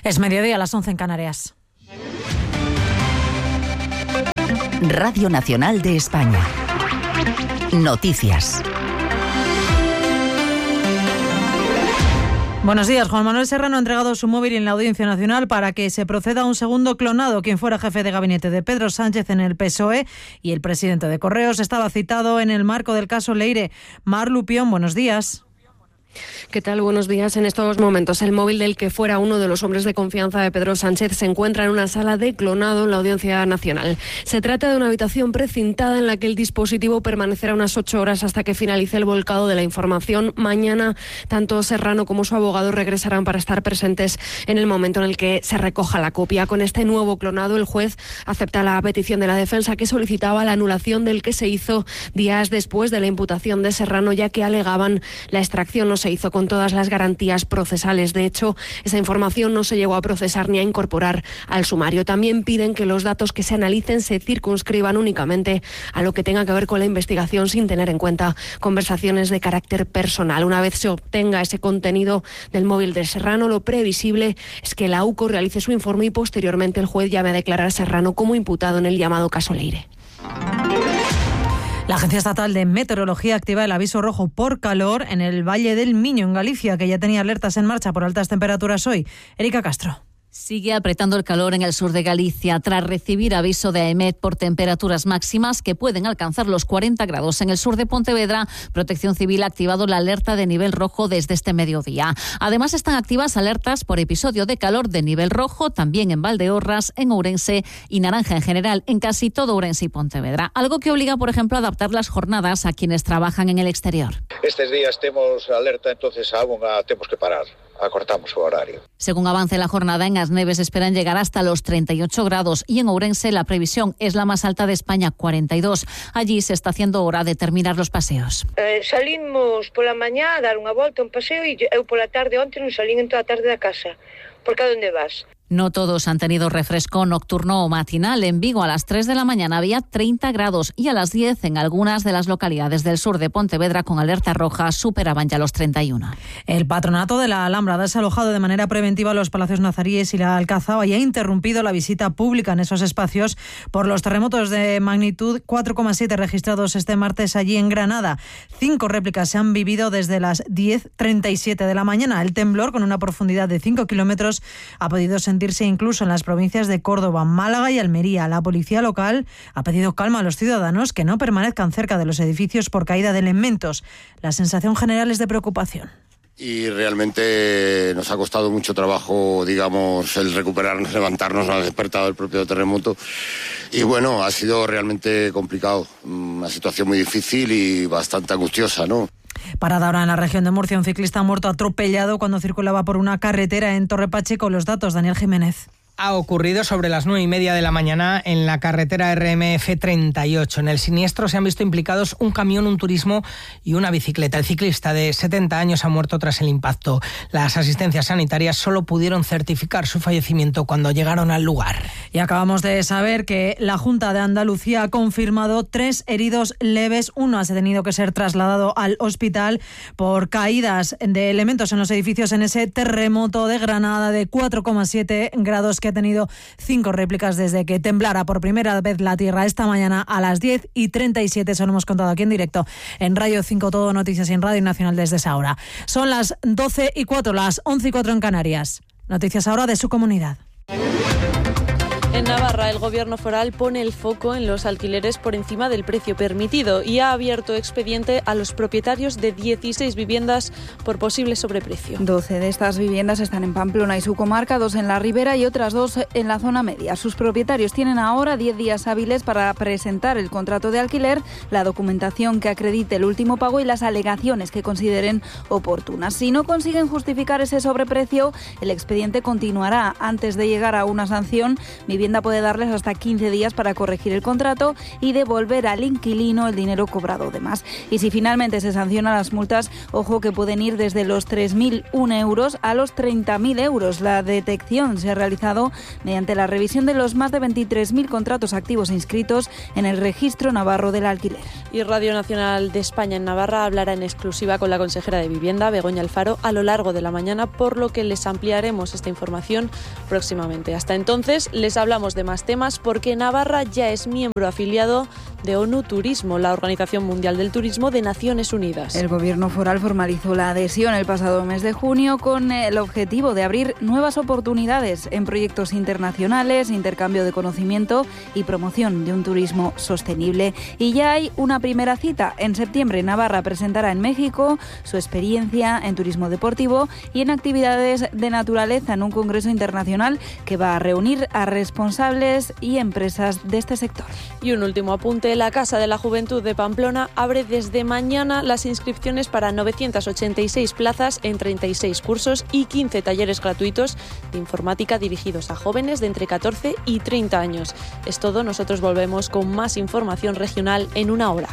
Es mediodía, a las 11 en Canarias. Radio Nacional de España. Noticias. Buenos días. Juan Manuel Serrano ha entregado su móvil en la Audiencia Nacional para que se proceda a un segundo clonado. Quien fuera jefe de gabinete de Pedro Sánchez en el PSOE y el presidente de Correos estaba citado en el marco del caso Leire. Mar Lupión, buenos días. ¿Qué tal? Buenos días. En estos momentos, el móvil del que fuera uno de los hombres de confianza de Pedro Sánchez se encuentra en una sala de clonado en la Audiencia Nacional. Se trata de una habitación precintada en la que el dispositivo permanecerá unas 8 horas hasta que finalice el volcado de la información. Mañana, tanto Serrano como su abogado regresarán para estar presentes en el momento en el que se recoja la copia. Con este nuevo clonado, el juez acepta la petición de la defensa, que solicitaba la anulación del que se hizo días después de la imputación de Serrano, ya que alegaban la extracción no se hizo con todas las garantías procesales. De hecho, esa información no se llegó a procesar ni a incorporar al sumario. También piden que los datos que se analicen se circunscriban únicamente a lo que tenga que ver con la investigación, sin tener en cuenta conversaciones de carácter personal. Una vez se obtenga ese contenido del móvil de Serrano, lo previsible es que la AUCO realice su informe y posteriormente el juez llame a declarar a Serrano como imputado en el llamado caso Leire. La Agencia Estatal de Meteorología activa el aviso rojo por calor en el Valle del Miño, en Galicia, que ya tenía alertas en marcha por altas temperaturas hoy. Erika Castro. Sigue apretando el calor en el sur de Galicia tras recibir aviso de AEMET por temperaturas máximas que pueden alcanzar los 40 grados. En el sur de Pontevedra, Protección Civil ha activado la alerta de nivel rojo desde este mediodía. Además, están activas alertas por episodio de calor de nivel rojo también en Valdeorras, en Ourense y naranja en general en casi todo Ourense y Pontevedra. Algo que obliga, por ejemplo, a adaptar las jornadas a quienes trabajan en el exterior. Estes días temos alerta, entonces aún temos que parar. Acortamos o horario. Según avance la jornada, en As Neves esperan llegar hasta los 38 grados y en Ourense la previsión es la más alta de España, 42. Allí se está haciendo hora de terminar los paseos. Salimos pola mañá a dar unha volta, un paseo, e eu pola tarde onte non salín en toda a tarde da casa. Porque a onde vas? No todos han tenido refresco nocturno o matinal. En Vigo a las 3 de la mañana había 30 grados y a las 10 en algunas de las localidades del sur de Pontevedra con alerta roja superaban ya los 31. El patronato de la Alhambra ha desalojado de manera preventiva los palacios nazaríes y la Alcazaba y ha interrumpido la visita pública en esos espacios por los terremotos de magnitud 4,7 registrados este martes allí en Granada. 5 réplicas se han vivido desde las 10:37 de la mañana. El temblor, con una profundidad de 5 kilómetros, ha podido sentirse incluso en las provincias de Córdoba, Málaga y Almería. La policía local ha pedido calma a los ciudadanos, que no permanezcan cerca de los edificios por caída de elementos. La sensación general es de preocupación. Y realmente nos ha costado mucho trabajo, digamos, el recuperarnos, levantarnos, nos ha despertado el propio terremoto. Y bueno, ha sido realmente complicado, una situación muy difícil y bastante angustiosa, ¿no? Parada ahora en la región de Murcia, un ciclista ha muerto atropellado cuando circulaba por una carretera en Torre Pacheco. Los datos, Daniel Jiménez. Ha ocurrido sobre las 9:30 de la mañana en la carretera RMF 38. En el siniestro se han visto implicados un camión, un turismo y una bicicleta. El ciclista de 70 años ha muerto tras el impacto. Las asistencias sanitarias solo pudieron certificar su fallecimiento cuando llegaron al lugar. Y acabamos de saber que la Junta de Andalucía ha confirmado 3 heridos leves. Uno ha tenido que ser trasladado al hospital por caídas de elementos en los edificios en ese terremoto de Granada de 4,7 grados que ha tenido 5 réplicas desde que temblara por primera vez la tierra esta mañana a las 10:37. Eso lo hemos contado aquí en directo en Radio 5 Todo Noticias y en Radio Nacional desde esa hora. Son las 12:04, las 11:04 en Canarias. Noticias ahora de su comunidad. En Navarra, el gobierno foral pone el foco en los alquileres por encima del precio permitido y ha abierto expediente a los propietarios de 16 viviendas por posible sobreprecio. 12 de estas viviendas están en Pamplona y su comarca, 2 en la Ribera y otras 2 en la zona media. Sus propietarios tienen ahora 10 días hábiles para presentar el contrato de alquiler, la documentación que acredite el último pago y las alegaciones que consideren oportunas. Si no consiguen justificar ese sobreprecio, el expediente continuará. Antes de llegar a una sanción, Vivienda vivienda puede darles hasta 15 días para corregir el contrato y devolver al inquilino el dinero cobrado de más. Y si finalmente se sancionan las multas, ojo que pueden ir desde los 3.001 euros a los 30.000 euros. La detección se ha realizado mediante la revisión de los más de 23.000 contratos activos inscritos en el Registro Navarro del Alquiler. Y Radio Nacional de España en Navarra hablará en exclusiva con la consejera de Vivienda, Begoña Alfaro, a lo largo de la mañana, por lo que les ampliaremos esta información próximamente. Hasta entonces les hablamos de más temas porque Navarra ya es miembro afiliado de ONU Turismo, la Organización Mundial del Turismo de Naciones Unidas. El Gobierno foral formalizó la adhesión el pasado mes de junio con el objetivo de abrir nuevas oportunidades en proyectos internacionales, intercambio de conocimiento y promoción de un turismo sostenible. Y ya hay una primera cita. En septiembre, Navarra presentará en México su experiencia en turismo deportivo y en actividades de naturaleza en un congreso internacional que va a reunir a responsables y empresas de este sector. Y un último apunte, la Casa de la Juventud de Pamplona abre desde mañana las inscripciones para 986 plazas en 36 cursos y 15 talleres gratuitos de informática dirigidos a jóvenes de entre 14 y 30 años. Es todo, nosotros volvemos con más información regional en una hora.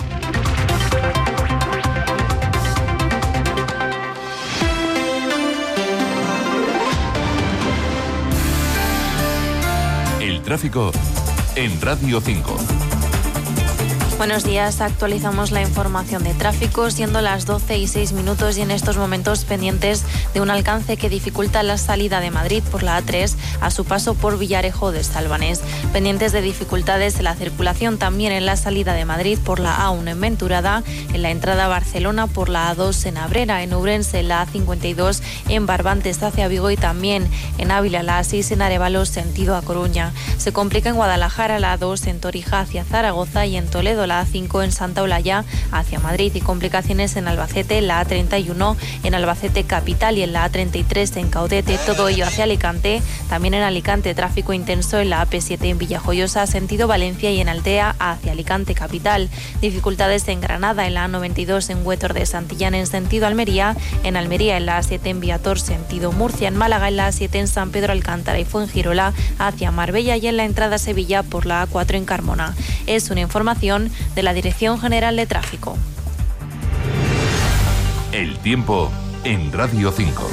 El tráfico en Radio 5. Buenos días, actualizamos la información de tráfico, siendo las 12:06 y en estos momentos pendientes de un alcance que dificulta la salida de Madrid por la A3 a su paso por Villarejo de Salvanés. Pendientes de dificultades en la circulación también en la salida de Madrid por la A1 en Venturada, en la entrada a Barcelona por la A2 en Abrera, en Ourense en la A52 en Barbantes hacia Vigo y también en Ávila la A6 en Arévalo sentido a Coruña. Se complica en Guadalajara la A2 en Torija hacia Zaragoza y en Toledo la A5 en Santa Olalla hacia Madrid y complicaciones en Albacete, la A31 en Albacete capital y en la A33 en Caudete, todo ello hacia Alicante. También en Alicante tráfico intenso en la AP7 en Villajoyosa sentido Valencia y en Altea hacia Alicante capital. Dificultades en Granada en la A92 en Huétor de Santillán en sentido Almería, en Almería en la A7 en Viator sentido Murcia, en Málaga en la A7 en San Pedro Alcántara y Fuengirola hacia Marbella y en la entrada a Sevilla por la A4 en Carmona. Es una información de la Dirección General de Tráfico. El tiempo en Radio 5.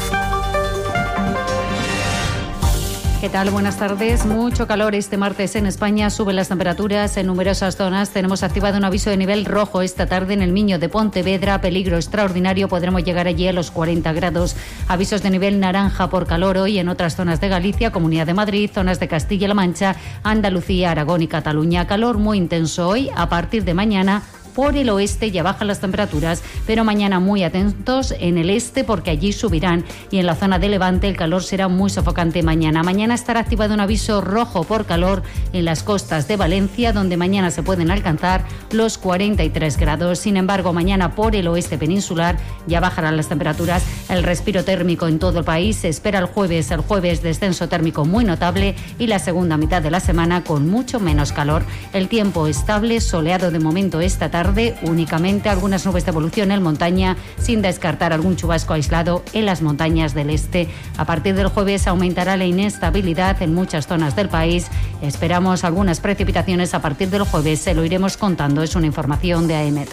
¿Qué tal? Buenas tardes. Mucho calor este martes en España. Suben las temperaturas en numerosas zonas. Tenemos activado un aviso de nivel rojo esta tarde en el Miño de Pontevedra. Peligro extraordinario. Podremos llegar allí a los 40 grados. Avisos de nivel naranja por calor hoy en otras zonas de Galicia, Comunidad de Madrid, zonas de Castilla-La Mancha, Andalucía, Aragón y Cataluña. Calor muy intenso hoy. A partir de mañana, por el oeste ya bajan las temperaturas, pero mañana muy atentos en el este porque allí subirán y en la zona de Levante el calor será muy sofocante mañana. Mañana estará activado un aviso rojo por calor en las costas de Valencia, donde mañana se pueden alcanzar los 43 grados. Sin embargo, mañana por el oeste peninsular ya bajarán las temperaturas. El respiro térmico en todo el país se espera el jueves descenso térmico muy notable y la segunda mitad de la semana con mucho menos calor. El tiempo estable, soleado de momento esta tarde, únicamente algunas nubes de evolución en montaña, sin descartar algún chubasco aislado en las montañas del este. A partir del jueves aumentará la inestabilidad en muchas zonas del país. Esperamos algunas precipitaciones a partir del jueves, se lo iremos contando. Es una información de AEMET.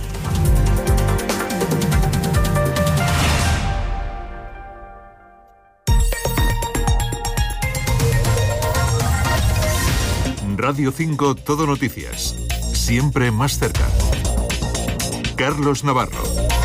Radio 5 Todo Noticias. Siempre más cerca. Carlos Navarro.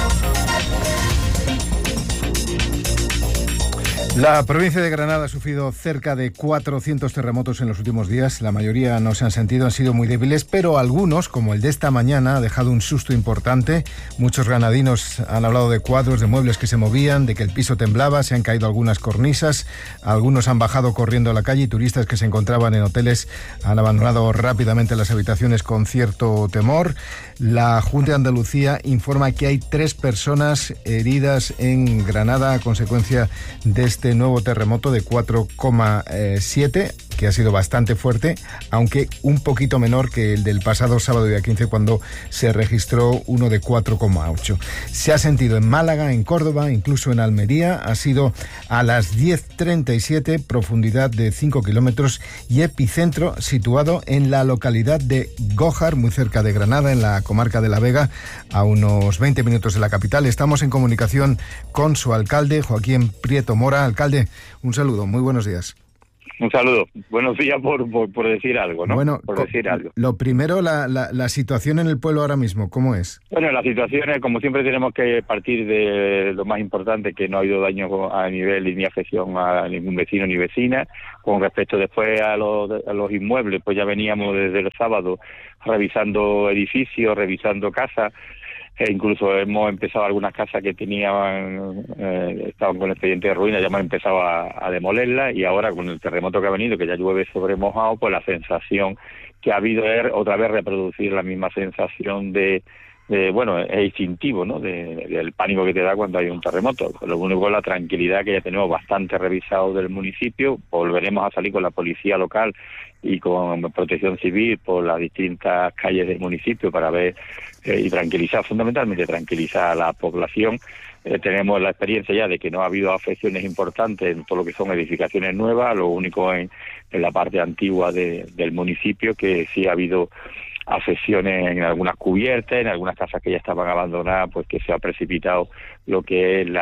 La provincia de Granada ha sufrido cerca de 400 terremotos en los últimos días. La mayoría no se han sentido, han sido muy débiles, pero algunos, como el de esta mañana, ha dejado un susto importante. Muchos granadinos han hablado de cuadros, de muebles que se movían, de que el piso temblaba, se han caído algunas cornisas, algunos han bajado corriendo a la calle y turistas que se encontraban en hoteles han abandonado rápidamente las habitaciones con cierto temor. La Junta de Andalucía informa que hay 3 personas heridas en Granada a consecuencia de este nuevo terremoto de 4,7. que ha sido bastante fuerte, aunque un poquito menor que el del pasado sábado día 15, cuando se registró uno de 4,8. Se ha sentido en Málaga, en Córdoba, incluso en Almería. Ha sido a las 10:37, profundidad de 5 kilómetros y epicentro situado en la localidad de Gójar, muy cerca de Granada, en la comarca de La Vega, a unos 20 minutos de la capital. Estamos en comunicación con su alcalde, Joaquín Prieto Mora. Alcalde, un saludo, muy buenos días. Un saludo. Buenos días por decir algo, ¿no? Bueno, por decir algo. Lo primero, la situación en el pueblo ahora mismo, ¿cómo es? Bueno, la situación es, como siempre, tenemos que partir de lo más importante, que no ha habido daño a nivel ni afección a ningún vecino ni vecina. Con respecto después a los inmuebles, pues ya veníamos desde el sábado revisando edificios, revisando casas. Incluso hemos empezado algunas casas que estaban con expediente de ruina, ya hemos empezado a demolerlas, y ahora con el terremoto que ha venido, que ya llueve sobre mojado, pues la sensación que ha habido es otra vez reproducir la misma sensación de bueno, es instintivo, ¿no? Del pánico que te da cuando hay un terremoto. Lo único es la tranquilidad, que ya tenemos bastante revisado del municipio. Volveremos a salir con la policía local y con Protección Civil por las distintas calles del municipio para ver y tranquilizar, fundamentalmente tranquilizar a la población. Tenemos la experiencia ya de que no ha habido afecciones importantes en todo lo que son edificaciones nuevas, lo único en la parte antigua del municipio, que sí ha habido afecciones en algunas cubiertas, en algunas casas que ya estaban abandonadas, pues que se ha precipitado lo que es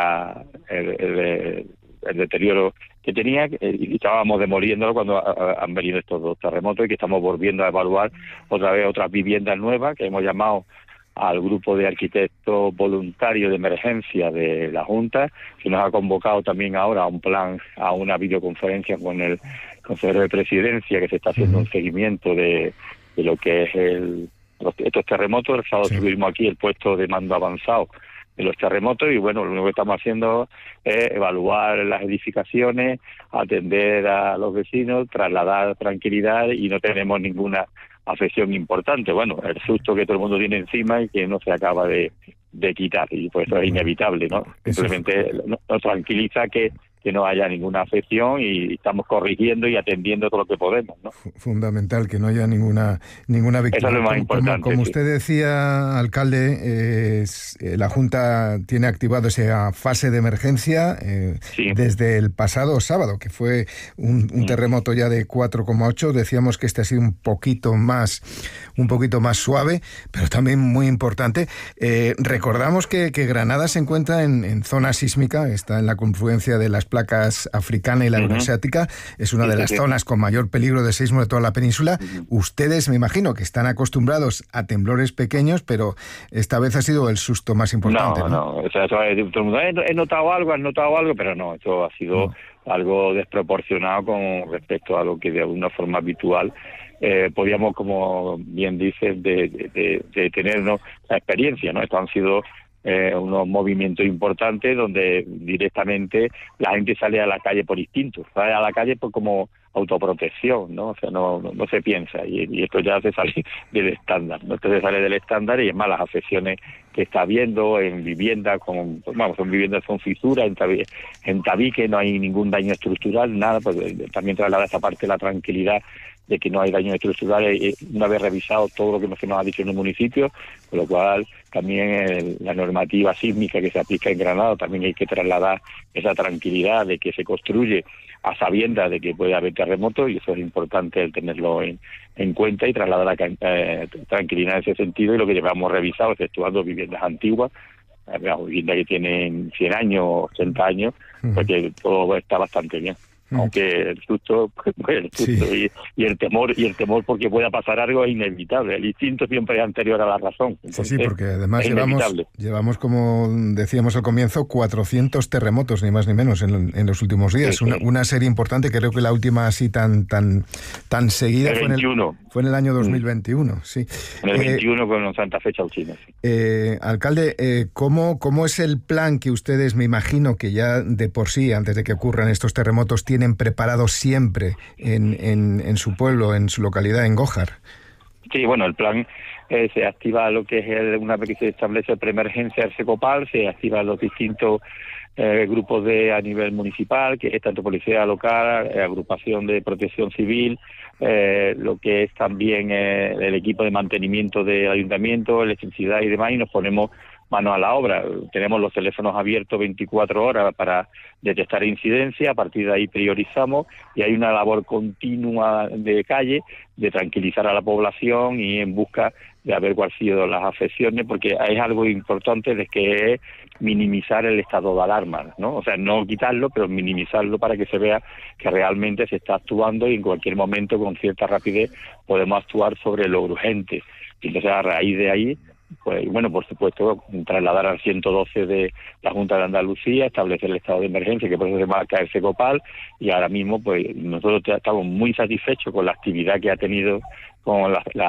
el deterioro que tenía, y estábamos demoliéndolo cuando han venido estos dos terremotos, y que estamos volviendo a evaluar otra vez otras viviendas nuevas, que hemos llamado al grupo de arquitectos voluntarios de emergencia de la Junta, que nos ha convocado también ahora a un plan, a una videoconferencia con el consejero de Presidencia, que se está haciendo un seguimiento de lo que es estos terremotos. El sábado tuvimos aquí el puesto de mando avanzado de los terremotos, y bueno, lo único que estamos haciendo es evaluar las edificaciones, atender a los vecinos, trasladar tranquilidad, y no tenemos ninguna afección importante. Bueno, el susto que todo el mundo tiene encima y que no se acaba de quitar, y pues eso es inevitable, ¿no? Simplemente nos tranquiliza que no haya ninguna afección, y estamos corrigiendo y atendiendo todo lo que podemos, ¿no? Fundamental, que no haya ninguna víctima. Eso es lo más importante. Como usted decía, alcalde, la Junta tiene activado esa fase de emergencia desde el pasado sábado, que fue un terremoto ya de 4,8. Decíamos que este ha sido un poquito más suave, pero también muy importante. Recordamos que Granada se encuentra en zona sísmica, está en la confluencia de las placas africana y la euroasiática, es una de las zonas con mayor peligro de sismo de toda la península. Ustedes, me imagino, que están acostumbrados a temblores pequeños, pero esta vez ha sido el susto más importante. No. O sea, todo el mundo, ¿has notado algo? Pero no, eso ha sido algo desproporcionado con respecto a lo que de alguna forma habitual podíamos, como bien dices, de tener la experiencia, ¿no? Estos han sido unos movimientos importantes donde directamente la gente sale a la calle por instinto, sale a la calle por como autoprotección, ¿no? O sea, no se piensa, y esto ya hace salir del estándar, ¿no? Esto se sale del estándar, y es más, las afecciones que está habiendo en viviendas son viviendas con fisuras, en tabique no hay ningún daño estructural, nada, pues también traslada esa parte la tranquilidad de que no hay daños estructurales una vez revisado todo lo que se nos ha dicho en el municipio, con lo cual también la normativa sísmica que se aplica en Granada, también hay que trasladar esa tranquilidad de que se construye a sabiendas de que puede haber terremotos, y eso es importante el tenerlo en cuenta y trasladar la tranquilidad en ese sentido. Y lo que llevamos revisado, exceptuando viviendas antiguas, viviendas que tienen 100 años, 80 años, porque todo está bastante bien. Aunque el susto, y el temor porque pueda pasar algo es inevitable. El instinto siempre es anterior a la razón. Entonces, sí, porque además llevamos, como decíamos al comienzo, 400 terremotos, ni más ni menos, en los últimos días. Una serie importante, creo que la última así tan seguida fue en el año 2021. Sí. En el 21 con Santa Fe Chauchina. Alcalde, ¿cómo es el plan que ustedes, me imagino que ya de por sí, antes de que ocurran estos terremotos, tienen preparado siempre en su pueblo, en su localidad, en Gójar? Sí, bueno, el plan se activa lo que es una vez que se establece preemergencia del Secopal, se activan los distintos grupos a nivel municipal, que es tanto policía local, agrupación de protección civil, lo que es también el equipo de mantenimiento del ayuntamiento, electricidad y demás, y nos ponemos manos a la obra. Tenemos los teléfonos abiertos 24 horas para detectar incidencias, a partir de ahí priorizamos y hay una labor continua de calle de tranquilizar a la población y en busca de ver cuáles han sido las afecciones, porque es algo importante de que es minimizar el estado de alarma, ¿no? O sea, no quitarlo, pero minimizarlo para que se vea que realmente se está actuando y en cualquier momento con cierta rapidez podemos actuar sobre lo urgente. Y entonces a raíz de ahí, pues bueno, por supuesto, trasladar al 112 de la Junta de Andalucía, establecer el estado de emergencia, que por eso se marca el SECOPAL, y ahora mismo pues nosotros estamos muy satisfechos con la actividad que ha tenido con la